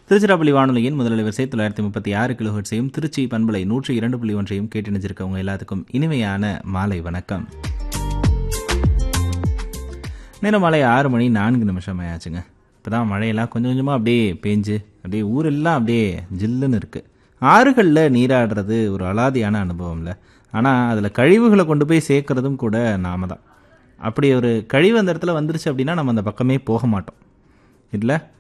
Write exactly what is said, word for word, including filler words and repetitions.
திருச்சிராப்பள்ளி வானொலியின் முதல் வரிசை தொள்ளாயிரத்தி முப்பத்தி ஆறு கிலோ ஹெர்ட்ஸையும் திருச்சி பண்பலை நூற்றி இரண்டு புள்ளி ஒன்றையும் கேட்டிணைஞ்சிருக்கவங்க எல்லாத்துக்கும் இனிமையான மாலை வணக்கம். நேரம் மாலை ஆறு மணி நான்கு நிமிஷம் ஆயாச்சுங்க. இப்போதான் மழையெல்லாம் கொஞ்சம் கொஞ்சமாக அப்படியே பேஞ்சு அப்படியே ஊரெல்லாம் அப்படியே ஜில்லுன்னு இருக்குது. ஆறுகளில் நீராடுறது ஒரு அலாதியான அனுபவம்ல. ஆனால் அதில் கழிவுகளை கொண்டு போய் சேர்க்கறதும் கூட நாம தான். அப்படி ஒரு கழிவு அந்த இடத்துல வந்துருச்சு அப்படின்னா நம்ம அந்த பக்கமே போக மாட்டோம் இல்லை.